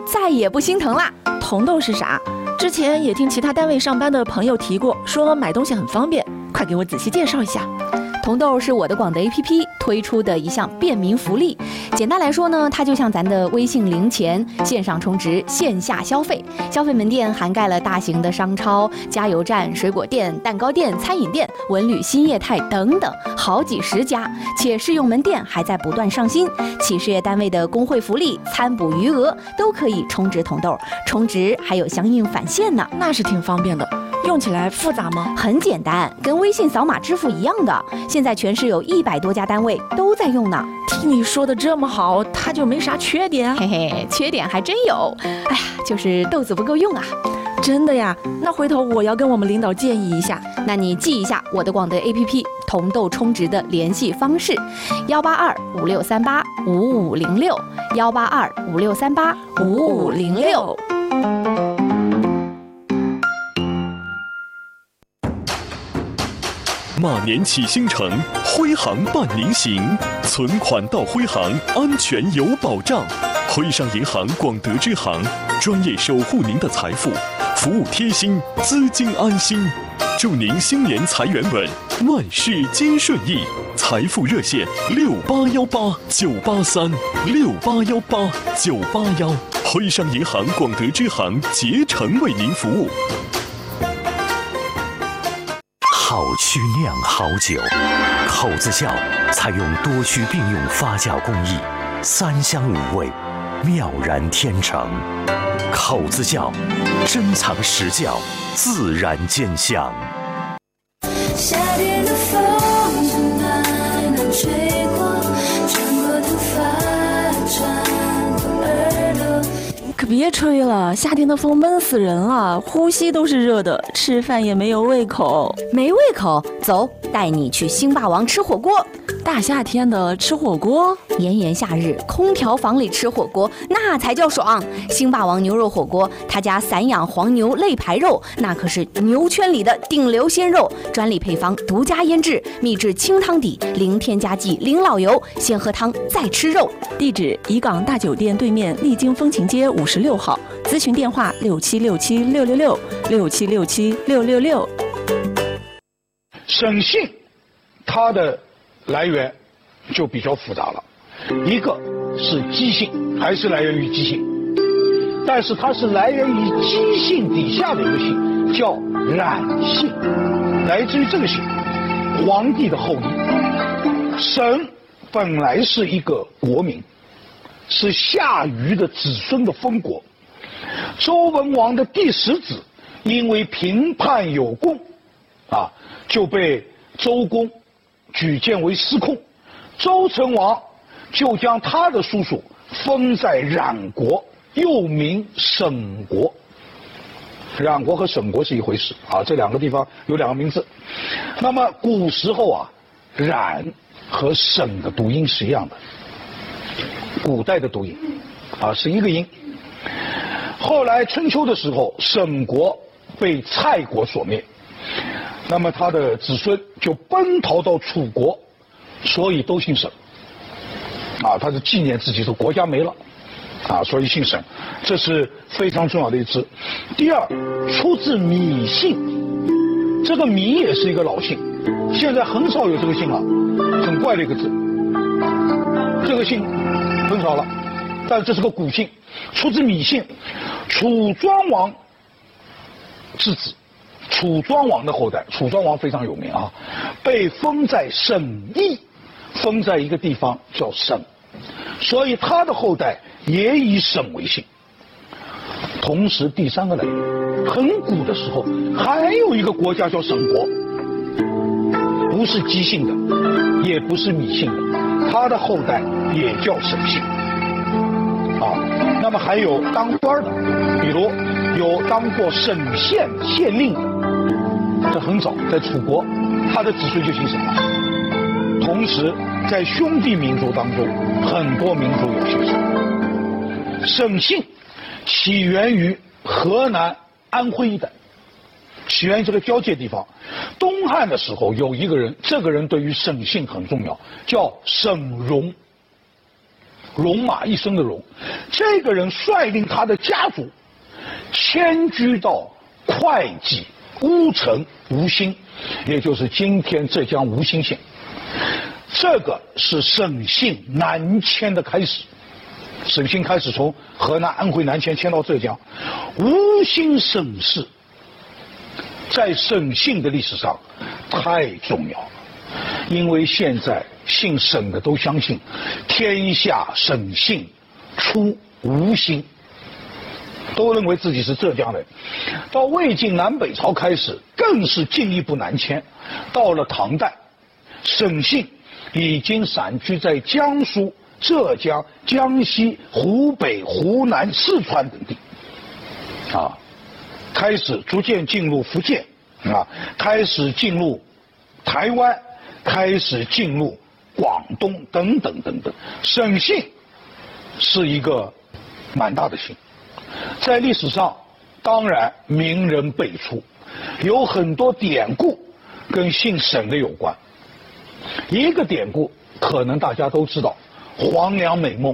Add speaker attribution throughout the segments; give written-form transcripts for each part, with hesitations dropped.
Speaker 1: 再也不心疼啦。
Speaker 2: 铜豆是啥？之前也听其他单位上班的朋友提过，说买东西很方便，快给我仔细介绍一下。
Speaker 1: 铜豆是我的广德 APP 推出的一项便民福利。简单来说呢，它就像咱的微信零钱，线上充值，线下消费。消费门店涵盖了大型的商超、加油站、水果店、蛋糕店、餐饮店、文旅新业态等等，好几十家。且试用门店还在不断上新，企事业单位的工会福利、餐补余额都可以充值铜豆，充值还有相应返现呢。
Speaker 2: 那是挺方便的。用起来复杂吗？
Speaker 1: 很简单，跟微信扫码支付一样的。现在全市有100多家单位都在用呢。
Speaker 2: 听你说的这么好，它就没啥缺点啊？
Speaker 1: 嘿嘿，缺点还真有。哎呀，就是豆子不够用啊。
Speaker 2: 真的呀？那回头我要跟我们领导建议一下。
Speaker 1: 那你记一下我的广德 APP 铜豆充值的联系方式：18256385506，18256385506。
Speaker 3: 马年启星城，徽行伴您行，存款到徽行，安全有保障。徽商银行广德支行，专业守护您的财富，服务贴心，资金安心。祝您新年财源稳，万事皆顺意。财富热线6818-983，6818-981。徽商银行广德支行竭诚为您服务。
Speaker 4: 好曲酿好酒，口子窖采用多区并用发酵工艺，3香5味，妙然天成。口子窖珍藏实窖，自然见香。
Speaker 5: 夏天的风正暖暖吹过，穿过头发，穿过耳朵。
Speaker 2: 可别吹了，夏天的风闷死人了，呼吸都是热的，吃饭也没有胃口。
Speaker 1: 没胃口，走，带你去星霸王吃火锅。
Speaker 2: 大夏天的吃火锅，
Speaker 1: 炎炎夏日，空调房里吃火锅那才叫爽。星霸王牛肉火锅，他家散养黄牛肋排肉，那可是牛圈里的顶流鲜肉，专利配方，独家腌制，秘制清汤底，零添加剂，零老油，先喝汤再吃肉。
Speaker 2: 地址：怡港大酒店对面丽晶风情街56号，咨询电话6767666667676666。
Speaker 6: 省信，它的来源就比较复杂了，一个是姬姓，还是来源于姬姓，但是它是来源于姬姓底下的一个姓，叫冉姓，来自于这个姓，皇帝的后裔。沈本来是一个国名，是夏禹的子孙的封国。周文王的第10子因为评判有功，就被周公举荐为司空，周成王就将他的叔叔封在冉国，又名沈国。冉国和沈国是一回事啊，这2个地方有2个名字。那么古时候冉和沈的读音是一样的，古代的读音是一个音。后来春秋的时候，沈国被蔡国所灭，那么他的子孙就奔逃到楚国，所以都姓沈。他是纪念自己的国家没了，所以姓沈，这是非常重要的一支。第二，出自芈姓，这个芈也是一个老姓，现在很少有这个姓了，很怪的一个字，这个姓很少了，但这是个古姓，出自芈姓，楚庄王之子。楚庄王的后代，楚庄王非常有名被封在沈邑，封在一个地方叫沈，所以他的后代也以沈为姓。同时第3个来源，很古的时候还有一个国家叫沈国，不是姬姓的，也不是芈姓的，他的后代也叫沈姓。那么还有当官的，比如有当过沈县县令的，这很早，在楚国，他的子孙就姓沈了。同时，在兄弟民族当中，很多民族有姓沈。沈姓起源于河南、安徽一带，起源于这个交界地方。东汉的时候，有一个人，这个人对于沈姓很重要，叫沈荣。 戎马一生的戎。这个人率领他的家族迁居到会稽乌城吴兴，也就是今天浙江吴兴县。这个是省姓南迁的开始，省姓开始从河南、安徽南迁到浙江。吴兴省市在省姓的历史上太重要了，因为现在姓沈的都相信天下省姓出吴兴，都认为自己是浙江人。到魏晋南北朝开始更是进一步南迁，到了唐代省姓已经散居在江苏、浙江、江西、湖北、湖南、四川等地开始逐渐进入福建开始进入台湾，开始进入广东等等等等。省姓是一个蛮大的姓，在历史上当然名人辈出，有很多典故跟姓沈的有关。一个典故可能大家都知道，黄粱美梦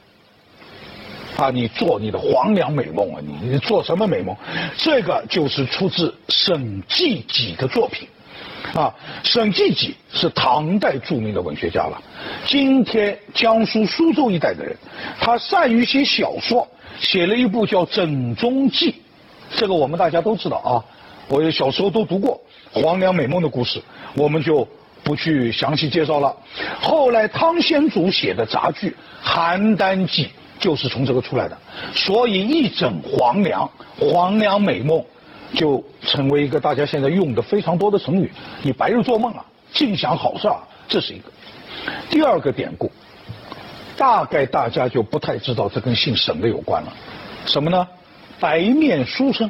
Speaker 6: 你做你的黄粱美梦你做什么美梦？这个就是出自沈济己的作品沈济己是唐代著名的文学家了，今天江苏苏州一带的人，他善于写小说，写了一部叫《枕中记》，这个我们大家都知道我也小时候都读过黄粱美梦的故事，我们就不去详细介绍了。后来汤显祖写的杂剧《邯郸记》就是从这个出来的，所以一枕黄粱，黄粱美梦就成为一个大家现在用的非常多的成语。你白日做梦尽享好事这是一个。第二个典故，大概大家就不太知道这跟姓沈的有关了。什么呢？白面书生。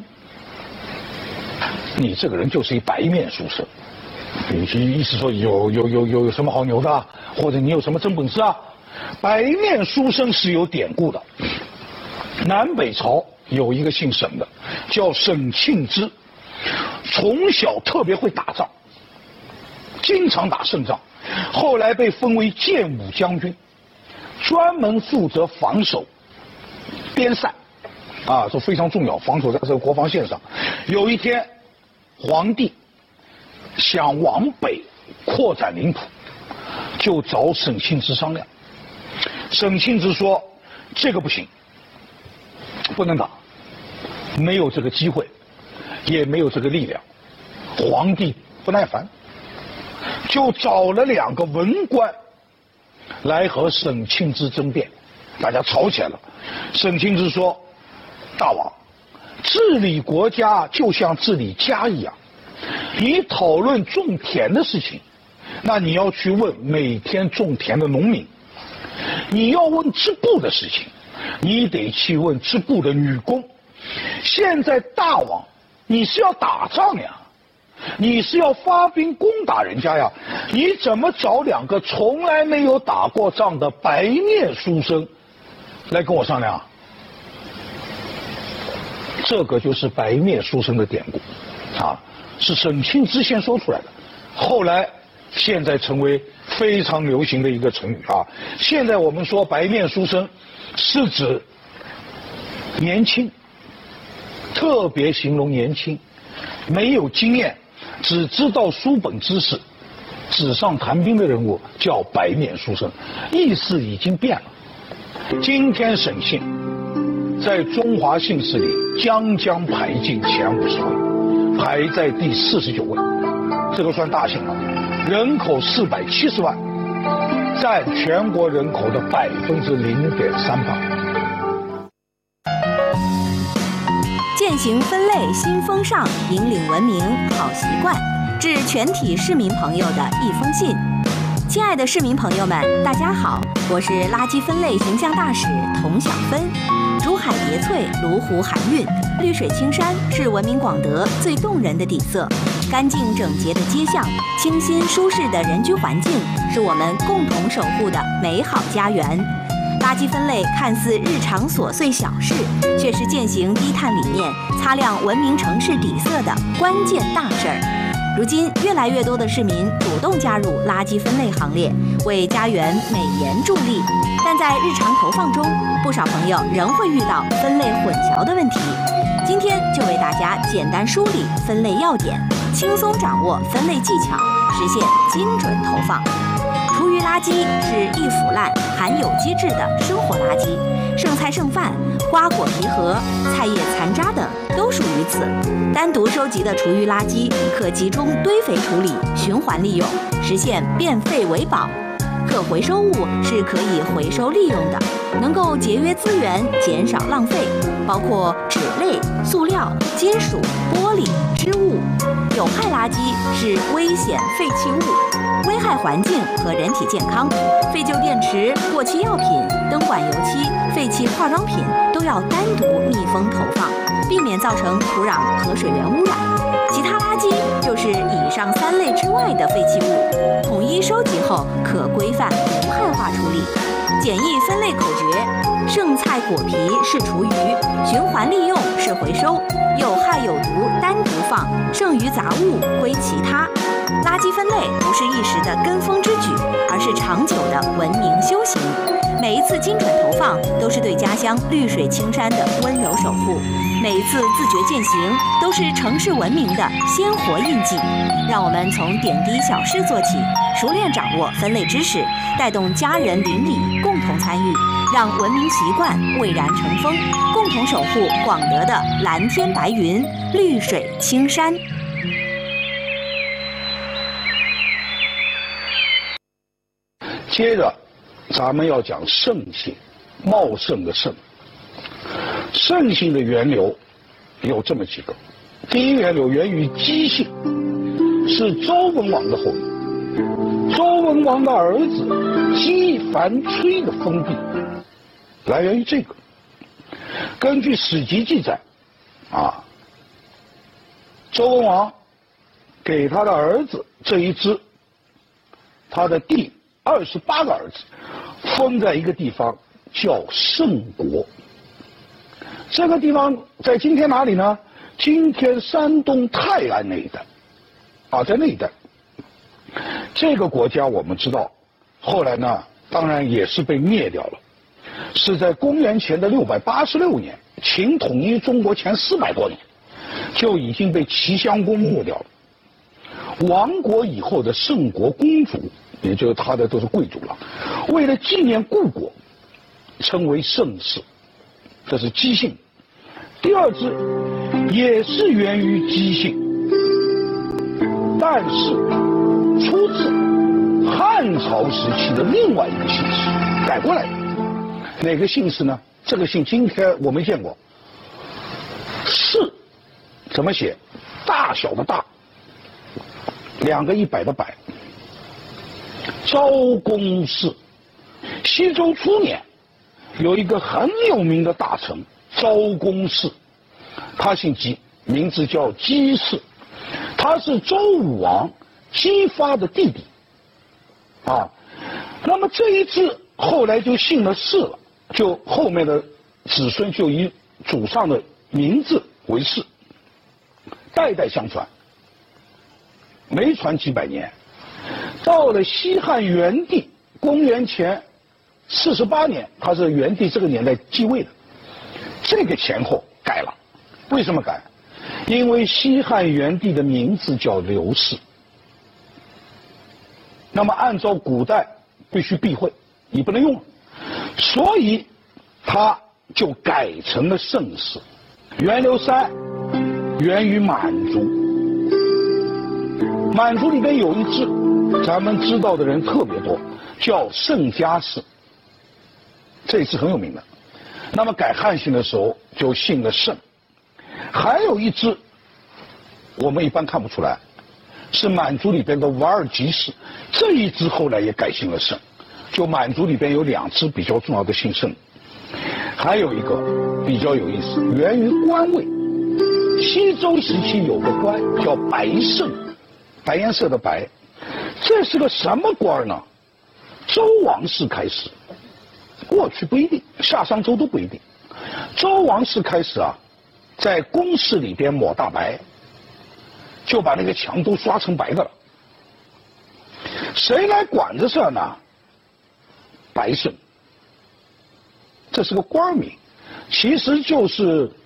Speaker 6: 你这个人就是一白面书生，意思说有什么好牛的或者你有什么真本事白面书生是有典故的。南北朝有一个姓沈的叫沈庆之，从小特别会打仗，经常打胜仗，后来被封为建武将军，专门负责防守边塞这非常重要，防守在这个国防线上。有一天皇帝想往北扩展领土，就找沈庆之商量。沈庆之说这个不行，不能打，没有这个机会，也没有这个力量。皇帝不耐烦，就找了2个文官来和沈庆之争辩，大家吵起来了。沈庆之说，大王，治理国家就像治理家一样，你讨论种田的事情，那你要去问每天种田的农民；你要问织布的事情，你得去问织布的女工。现在大王，你是要打仗呀，你是要发兵攻打人家呀，你怎么找2个从来没有打过仗的白面书生来跟我商量这个就是白面书生的典故是沈庆之先说出来的，后来现在成为非常流行的一个成语现在我们说白面书生是指年轻，特别形容年轻，没有经验，只知道书本知识，纸上谈兵的人物叫白面书生，意思已经变了。今天沈姓在中华姓氏里将排进前50位，排在第49位，这个算大姓了，人口470万，占全国人口的0.3%。
Speaker 7: 践行分类新风尚，引领文明好习惯，致全体市民朋友的一封信。亲爱的市民朋友们，大家好，我是垃圾分类形象大使童小芬。竹海叠翠，芦湖含韵，绿水青山是文明广德最动人的底色。干净整洁的街巷，清新舒适的人居环境，是我们共同守护的美好家园。垃圾分类看似日常琐碎小事，却是践行低碳理念、擦亮文明城市底色的关键大事儿。 如今，越来越多的市民主动加入垃圾分类行列，为家园美颜助力。但在日常投放中，不少朋友仍会遇到分类混淆的问题。今天就为大家简单梳理分类要点，轻松掌握分类技巧，实现精准投放。厨余垃圾是易腐烂、含有机质的生活垃圾，剩菜剩饭、瓜果皮核、菜叶残渣等都属于此。单独收集的厨余垃圾可集中堆肥处理、循环利用，实现变废为宝。可回收物是可以回收利用的，能够节约资源，减少浪费，包括纸类、塑料、金属、玻璃、织物。有害垃圾是危险废弃物，危害环境和人体健康。废旧电池、过期药品、灯管油漆、废弃化妆品都要单独密封投放，避免造成土壤和水源污染。其他垃圾就是以上3类之外的废弃物，统一收集后可规范无害化处理。简易分类口诀：剩菜果皮是厨余，循环利用是回收，有害有毒单独放，剩余杂物归其他。垃圾分类不是一时的跟风之举，而是长久的文明修行。每一次精准投放，都是对家乡绿水青山的温柔守护；每一次自觉践行，都是城市文明的鲜活印记。让我们从点滴小事做起，熟练掌握分类知识，带动家人邻里共同参与，让文明习惯蔚然成风，共同守护广德的蓝天白云、绿水青山。
Speaker 6: 接着，咱们要讲盛性，茂盛的盛。盛性的源流有这么几个。第一源流源于姬姓，是周文王的后裔。周文王的儿子姬樊崔的封地来源于这个。根据史籍记载，周文王给他的儿子这一支，他的弟28个儿子封在一个地方叫盛国。这个地方在今天哪里呢？今天山东泰安那一带，在那一带。这个国家我们知道，后来呢，当然也是被灭掉了，是在公元前的686年，秦统一中国前400多年，就已经被齐襄公灭掉了。亡国以后的盛国公主，也就是他的都是贵族了，为了纪念故国，称为盛氏，这是姬姓。第二支也是源于姬姓，但是出自汉朝时期的另外一个姓氏改过来的。哪个姓氏呢？这个姓今天我没见过。氏怎么写？大小的大，2个100的百。昭公氏。西周初年有一个很有名的大臣昭公氏，他姓姬，名字叫姬氏，他是周武王姬发的弟弟。那么这一支后来就姓了氏了，就后面的子孙就以祖上的名字为氏，代代相传，没传几百年。到了西汉元帝公元前48年，他是元帝这个年代继位的，这个前后改了。为什么改？因为西汉元帝的名字叫刘氏，那么按照古代必须避讳，你不能用了，所以他就改成了盛氏。源流3源于满族，满族里边有一支咱们知道的人特别多，叫盛家氏，这一支很有名的。那么改汉姓的时候就姓了盛。还有一支我们一般看不出来，是满族里边的瓦尔吉氏，这一支后来也改姓了盛。就满族里边有2支比较重要的姓盛。还有一个比较有意思，源于官位。西周时期有个官叫白胜，白颜色的白，这是个什么官呢？周王室开始，过去不一定，夏商周都不一定。周王室开始在宫室里边抹大白， 就把那个墙都刷成白的了。谁来管这事儿呢？白胜，这是个官名，其实就是